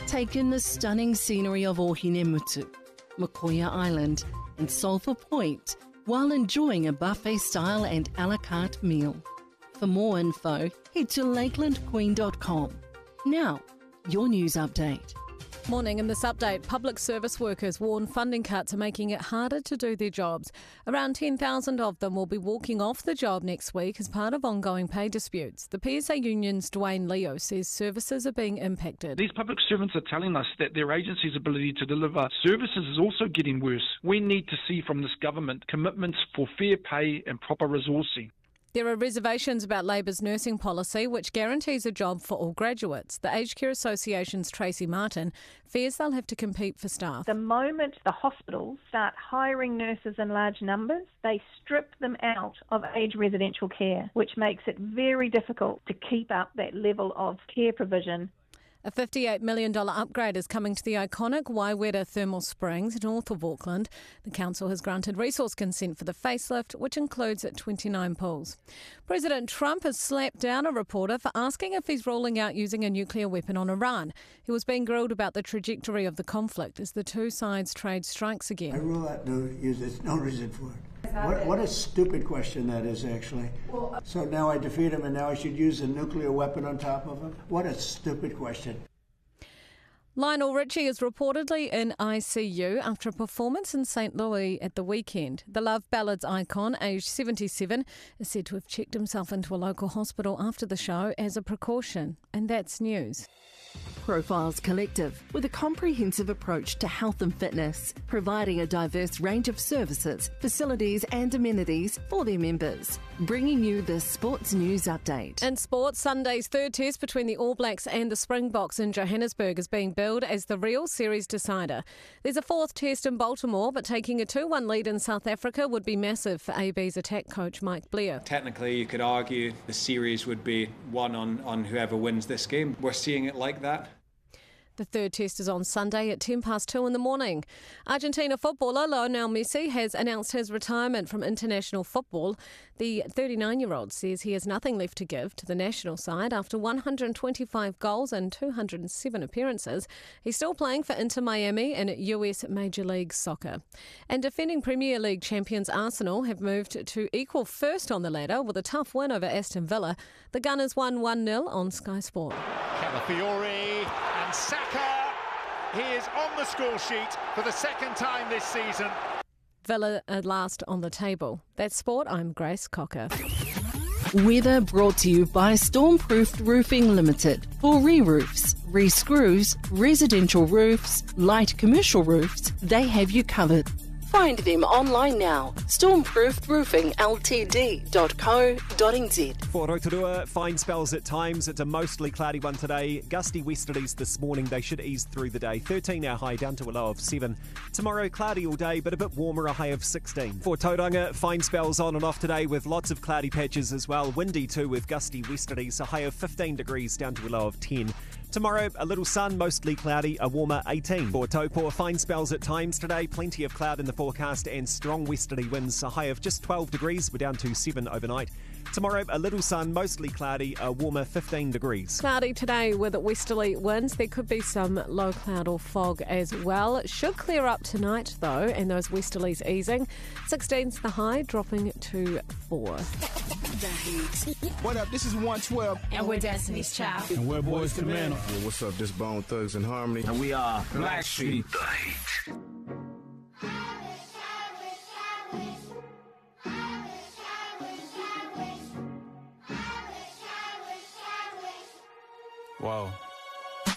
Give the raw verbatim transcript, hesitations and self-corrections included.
Take in the stunning scenery of Ohinemutu, Makoia Island and Sulphur Point while enjoying a buffet-style and a la carte meal. For more info, head to lakeland queen dot com. Now, your news update. Morning. In this update, public service workers warn funding cuts are making it harder to do their jobs. Around ten thousand of them will be walking off the job next week as part of ongoing pay disputes. The P S A Union's Dwayne Leo says services are being impacted. These public servants are telling us that their agency's ability to deliver services is also getting worse. We need to see from this government commitments for fair pay and proper resourcing. There are reservations about Labor's nursing policy, which guarantees a job for all graduates. The Aged Care Association's Tracy Martin fears they'll have to compete for staff. The moment the hospitals start hiring nurses in large numbers, they strip them out of aged residential care, which makes it very difficult to keep up that level of care provision. A fifty-eight million dollars upgrade is coming to the iconic Waiwera Thermal Springs north of Auckland. The council has granted resource consent for the facelift, which includes twenty-nine pools. President Trump has slapped down a reporter for asking if he's ruling out using a nuclear weapon on Iran. He was being grilled about the trajectory of the conflict as the two sides trade strikes again. I rule out no use. There's no reason for it. What, what a stupid question that is, actually. So now I defeat him and now I should use a nuclear weapon on top of him? What a stupid question. Lionel Richie is reportedly in I C U after a performance in Saint Louis at the weekend. The Love Ballads icon, aged seventy-seven, is said to have checked himself into a local hospital after the show as a precaution. And that's news. Profiles Collective, with a comprehensive approach to health and fitness, providing a diverse range of services, facilities and amenities for their members. Bringing you the Sports News Update. In sports, Sunday's third test between the All Blacks and the Springboks in Johannesburg is being billed as the real series decider. There's a fourth test in Baltimore, but taking a two one lead in South Africa would be massive for A B's attack coach Mike Blair. Technically, you could argue the series would be won on, on whoever wins this game. We're seeing it like that. The third test is on Sunday at ten past two in the morning. Argentina footballer Lionel Messi has announced his retirement from international football. The thirty-nine-year-old says he has nothing left to give to the national side after one hundred twenty-five goals and two hundred seven appearances. He's still playing for Inter Miami in U S Major League Soccer. And defending Premier League champions Arsenal have moved to equal first on the ladder with a tough win over Aston Villa. The Gunners won one nil on Sky Sport. Calafiori and Saka, he is on the score sheet for the second time this season. Villa are last on the table. That's sport. I'm Grace Cocker. Weather brought to you by Stormproofed Roofing Limited. For re-roofs, re-screws, residential roofs, light commercial roofs, they have you covered. Find them online now. stormproofed roofing l t d dot co dot n z. For Rotorua, fine spells at times. It's a mostly cloudy one today. Gusty westerlies this morning. They should ease through the day. thirteen our high down to a low of seven. Tomorrow, cloudy all day, but a bit warmer, a high of sixteen. For Tauranga, fine spells on and off today with lots of cloudy patches as well. Windy too with gusty westerlies. A high of fifteen degrees down to a low of ten. Tomorrow, a little sun, mostly cloudy, a warmer eighteen. For Taupo, fine spells at times today, plenty of cloud in the forecast and strong westerly winds, a high of just twelve degrees, we're down to seven overnight. Tomorrow, a little sun, mostly cloudy, a warmer fifteen degrees. Cloudy today with westerly winds. There could be some low cloud or fog as well. It should clear up tonight though, and those westerlies easing. sixteen's the high, dropping to four. What up? This is one twelve. And we're Destiny's Child. And we're Boys to Men. Yo, what's up? This Bone Thugs and Harmony. And we are Blackstreet. The Heat. Whoa.